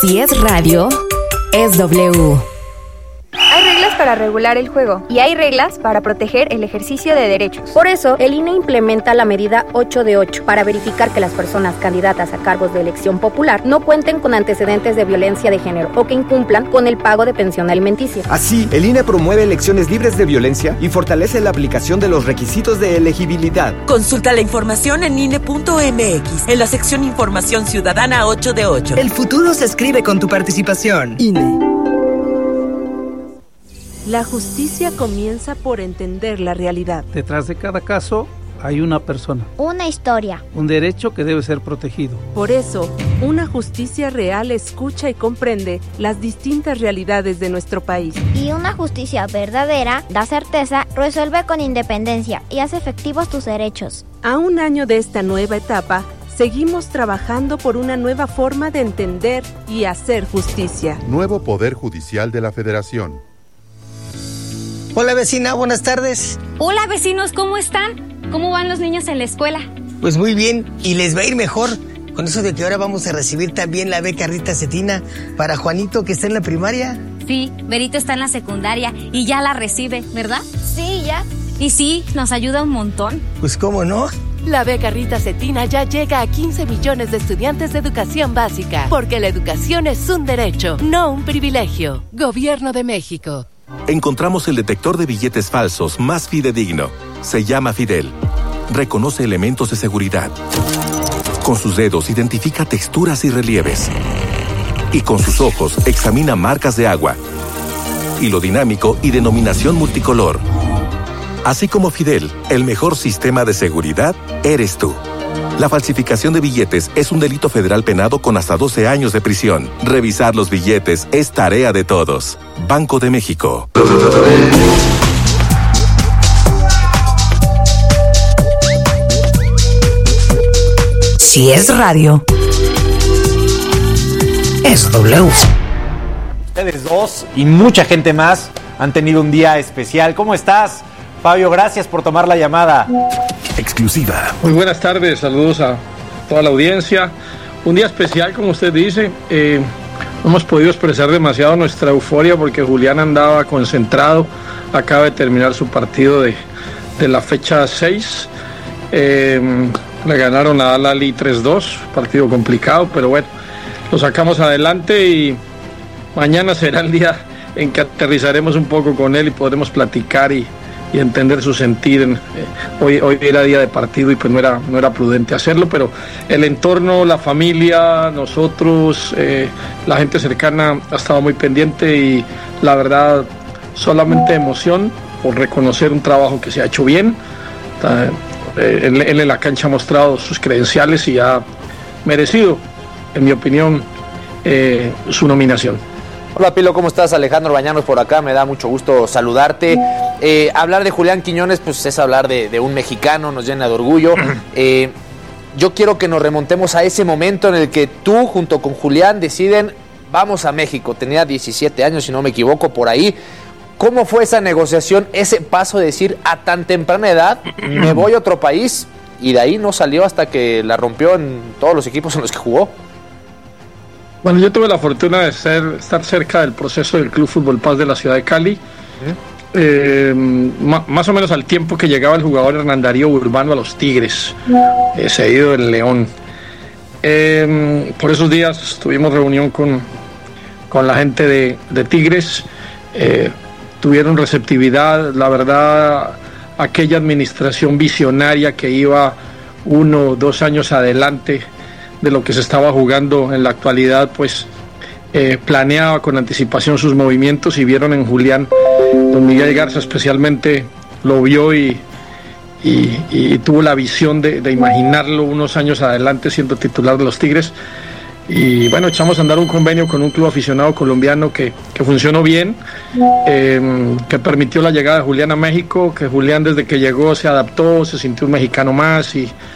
Si es radio, es W. Hay reglas para regular el juego y hay reglas para proteger el ejercicio de derechos. Por eso, el INE implementa la medida 8 de 8 para verificar que las personas candidatas a cargos de elección popular no cuenten con antecedentes de violencia de género o que incumplan con el pago de pensión alimenticia. Así, el INE promueve elecciones libres de violencia y fortalece la aplicación de los requisitos de elegibilidad. Consulta la información en INE.mx, en la sección Información Ciudadana 8 de 8. El futuro se escribe con tu participación. INE. La justicia comienza por entender la realidad. Detrás de cada caso hay una persona. Una historia. Un derecho que debe ser protegido. Por eso, una justicia real escucha y comprende las distintas realidades de nuestro país. Y una justicia verdadera da certeza, resuelve con independencia y hace efectivos tus derechos. A un año de esta nueva etapa, seguimos trabajando por una nueva forma de entender y hacer justicia. Nuevo Poder Judicial de la Federación. Hola vecina, buenas tardes. Hola vecinos, ¿cómo están? ¿Cómo van los niños en la escuela? Pues muy bien, y les va a ir mejor con eso de que ahora vamos a recibir también la beca Rita Cetina para Juanito, que está en la primaria. Sí, Berito está en la secundaria y ya la recibe, ¿verdad? Sí, ya. Y sí, nos ayuda un montón. Pues cómo no. La beca Rita Cetina ya llega a 15 millones de estudiantes de educación básica, porque la educación es un derecho, no un privilegio. Gobierno de México. Encontramos el detector de billetes falsos más fidedigno. Se llama Fidel. Reconoce elementos de seguridad. Con sus dedos identifica texturas y relieves. Y con sus ojos examina marcas de agua. Hilo dinámico y denominación multicolor. Así como Fidel, el mejor sistema de seguridad eres tú. La falsificación de billetes es un delito federal penado con hasta 12 años de prisión. Revisar los billetes es tarea de todos. Banco de México. Si es radio, es W. Ustedes dos y mucha gente más han tenido un día especial. ¿Cómo estás, Fabio? Gracias por tomar la llamada. Exclusiva. Muy buenas tardes, saludos a toda la audiencia. Un día especial, como usted dice. No hemos podido expresar demasiado nuestra euforia porque Julián andaba concentrado. Acaba de terminar su partido de la fecha 6. Le ganaron a Al-Ahly 3-2, partido complicado, pero bueno, lo sacamos adelante y mañana será el día en que aterrizaremos un poco con él y podremos platicar y entender su sentir. Hoy era día de partido y pues no era prudente hacerlo, pero el entorno, la familia, nosotros, la gente cercana ha estado muy pendiente y la verdad solamente emoción por reconocer un trabajo que se ha hecho bien. Él en la cancha ha mostrado sus credenciales y ha merecido, en mi opinión, su nominación. Hola Pilo, ¿cómo estás? Alejandro Bañanos por acá, me da mucho gusto saludarte. Hablar de Julián Quiñones pues es hablar de un mexicano, nos llena de orgullo. Yo quiero que nos remontemos a ese momento en el que tú junto con Julián deciden vamos a México. Tenía 17 años, si no me equivoco, por ahí. ¿Cómo fue esa negociación, ese paso de decir a tan temprana edad me voy a otro país? Y de ahí no salió hasta que la rompió en todos los equipos en los que jugó. Bueno, yo tuve la fortuna de estar cerca del proceso del Club Fútbol Paz de la ciudad de Cali. Más o menos al tiempo que llegaba el jugador Hernán Darío Urbano a los Tigres, cedido del León. Por esos días tuvimos reunión con la gente de Tigres. Tuvieron receptividad, la verdad, aquella administración visionaria que iba 1 o 2 años adelante de lo que se estaba jugando en la actualidad, pues planeaba con anticipación sus movimientos y vieron en Julián, don Miguel Garza especialmente lo vio y tuvo la visión de imaginarlo unos años adelante siendo titular de los Tigres. Y bueno, echamos a andar un convenio con un club aficionado colombiano que funcionó bien, que permitió la llegada de Julián a México, que Julián desde que llegó se adaptó, se sintió un mexicano más y